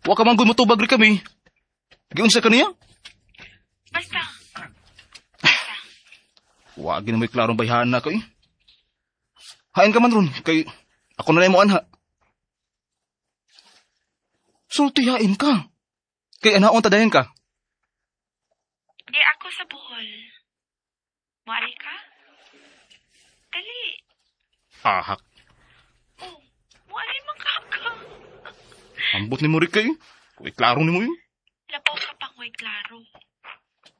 Wa ka man gumutubag rin kami. Giunsa ka niya? Basta. Wa gina may klarong bayhan na kay. Hain ka man ron, kay ako na mo anha. Sultihain ka. Kay anaon tadayan ka. Di ako sa Bohol. Mari ka? Dali. Ahak. Oh, mari man ka. Ambot ni mo rin kay. Kay klarong ni mo yun.